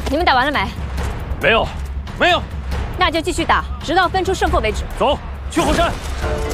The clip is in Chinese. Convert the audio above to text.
你们打完了没？ 没有，没有。 那就继续打，直到分出胜负为止。 走，去后山。